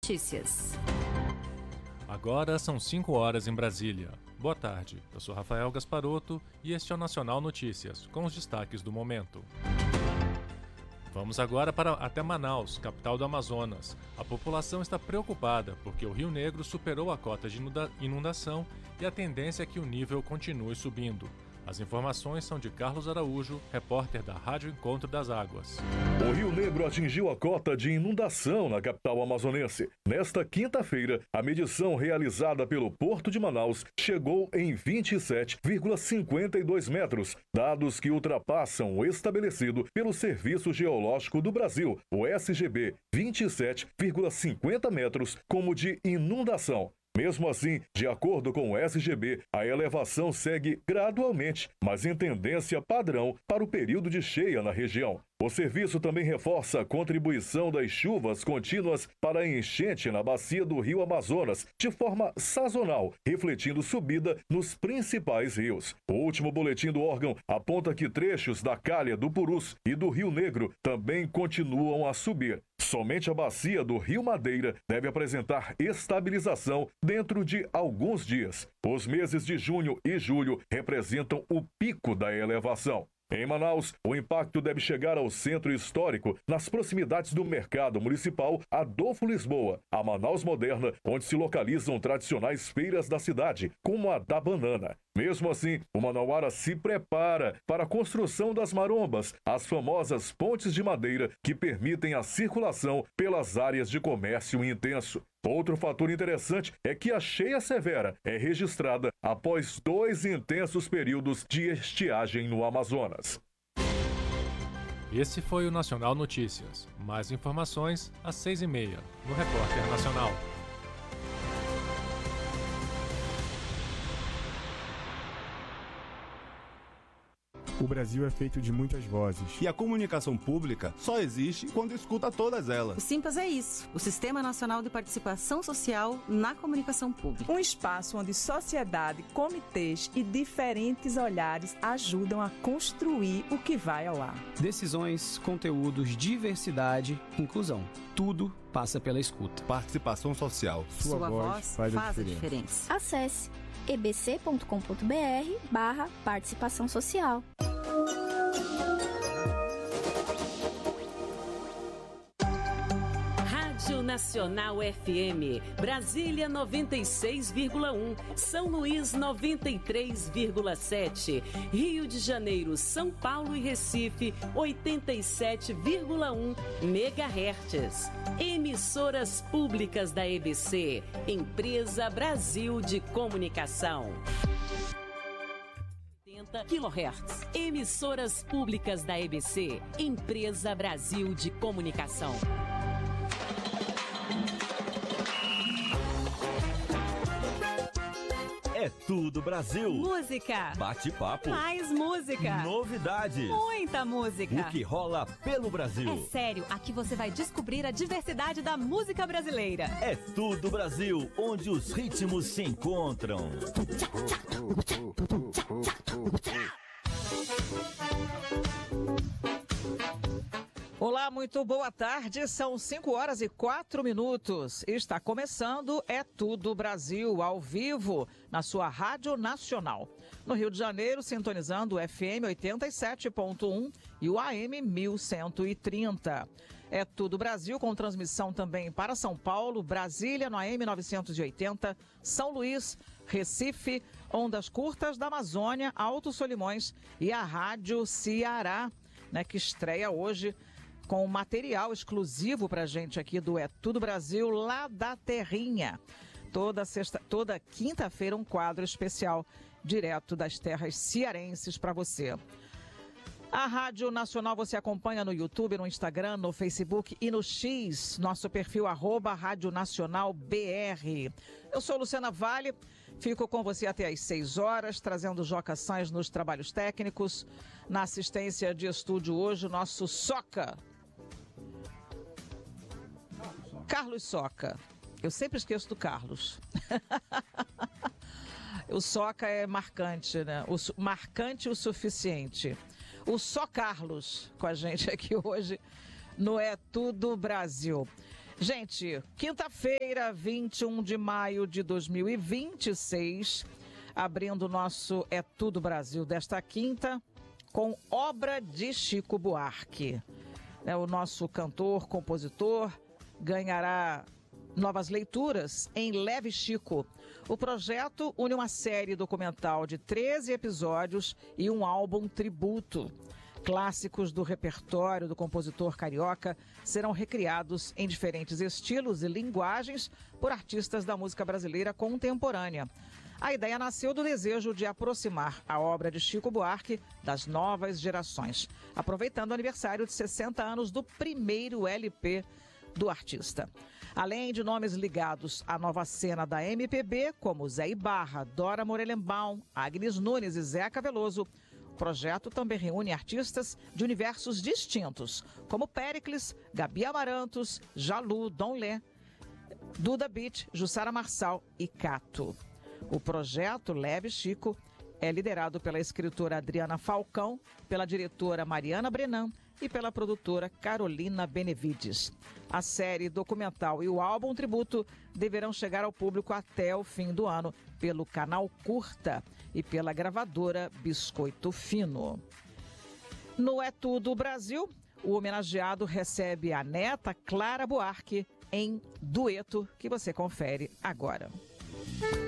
Notícias. Agora são 5 horas em Brasília. Boa tarde, eu sou Rafael Gasparotto e este é o Nacional Notícias, com os destaques do momento. Vamos agora até Manaus, capital do Amazonas. A população está preocupada porque o Rio Negro superou a cota de inundação e a tendência é que o nível continue subindo. As informações são de Carlos Araújo, repórter da Rádio Encontro das Águas. O Rio Negro atingiu a cota de inundação na capital amazonense. Nesta quinta-feira, a medição realizada pelo Porto de Manaus chegou em 27,52 metros, dados que ultrapassam o estabelecido pelo Serviço Geológico do Brasil, o SGB, 27,50 metros como de inundação. Mesmo assim, de acordo com o SGB, a elevação segue gradualmente, mas em tendência padrão para o período de cheia na região. O serviço também reforça a contribuição das chuvas contínuas para a enchente na bacia do Rio Amazonas, de forma sazonal, refletindo subida nos principais rios. O último boletim do órgão aponta que trechos da calha do Purus e do Rio Negro também continuam a subir. Somente a bacia do Rio Madeira deve apresentar estabilização dentro de alguns dias. Os meses de junho e julho representam o pico da elevação. Em Manaus, o impacto deve chegar ao centro histórico, nas proximidades do mercado municipal Adolfo Lisboa, a Manaus moderna, onde se localizam tradicionais feiras da cidade, como a da banana. Mesmo assim, o manauara se prepara para a construção das marombas, as famosas pontes de madeira que permitem a circulação pelas áreas de comércio intenso. Outro fator interessante é que a cheia severa é registrada após 2 intensos períodos de estiagem no Amazonas. Esse foi o Nacional Notícias. Mais informações às 6h30, no Repórter Nacional. O Brasil é feito de muitas vozes. E a comunicação pública só existe quando escuta todas elas. O Simpas é isso, o Sistema Nacional de Participação Social na Comunicação Pública. Um espaço onde sociedade, comitês e diferentes olhares ajudam a construir o que vai ao ar. Decisões, conteúdos, diversidade, inclusão. Tudo passa pela escuta. Participação social. Sua voz faz a diferença. Acesse ebc.com.br/participação social. Rádio Nacional FM, Brasília 96,1, São Luís 93,7, Rio de Janeiro, São Paulo e Recife 87,1 MHz. Emissoras públicas da EBC, Empresa Brasil de Comunicação. 80 kHz. Emissoras públicas da EBC, Empresa Brasil de Comunicação. É tudo Brasil. Música. Bate-papo. Mais música. Novidades. Muita música. O que rola pelo Brasil. É sério, aqui você vai descobrir a diversidade da música brasileira. É tudo Brasil, onde os ritmos se encontram. Olá, muito boa tarde. São 5h04. Está começando É Tudo Brasil, ao vivo, na sua Rádio Nacional. No Rio de Janeiro, sintonizando o FM 87.1 e o AM 1130. É Tudo Brasil, com transmissão também para São Paulo, Brasília, no AM 980, São Luís, Recife, Ondas Curtas da Amazônia, Alto Solimões e a Rádio Ceará, que estreia hoje com material exclusivo para a gente aqui do É Tudo Brasil, lá da Terrinha. Toda quinta-feira, um quadro especial direto das terras cearenses para você. A Rádio Nacional você acompanha no YouTube, no Instagram, no Facebook e no X, nosso perfil @Rádio Nacional BR. Eu sou Luciana Vale, fico com você até às 6 horas, trazendo Joca Sainz nos trabalhos técnicos. Na assistência de estúdio hoje, o nosso Soca. Carlos Soca. Eu sempre esqueço do Carlos. O Soca é marcante, né? Marcante o suficiente. O Só Carlos com a gente aqui hoje no É Tudo Brasil. Gente, quinta-feira, 21 de maio de 2026, abrindo o nosso É Tudo Brasil desta quinta, com obra de Chico Buarque. O nosso cantor, compositor, ganhará novas leituras em Leve Chico. O projeto une uma série documental de 13 episódios e um álbum tributo. Clássicos do repertório do compositor carioca serão recriados em diferentes estilos e linguagens por artistas da música brasileira contemporânea. A ideia nasceu do desejo de aproximar a obra de Chico Buarque das novas gerações, aproveitando o aniversário de 60 anos do primeiro LP do artista. Além de nomes ligados à nova cena da MPB, como Zé Ibarra, Dora Morelenbaum, Agnes Nunes e Zeca Veloso, o projeto também reúne artistas de universos distintos, como Péricles, Gabi Amarantos, Jalu, Dom Lé, Duda Beat, Jussara Marçal e Cato. O projeto Leve Chico é liderado pela escritora Adriana Falcão, pela diretora Mariana Brenan e pela produtora Carolina Benevides. A série documental e o álbum tributo deverão chegar ao público até o fim do ano pelo canal Curta e pela gravadora Biscoito Fino. No É Tudo Brasil, o homenageado recebe a neta Clara Buarque em dueto, que você confere agora.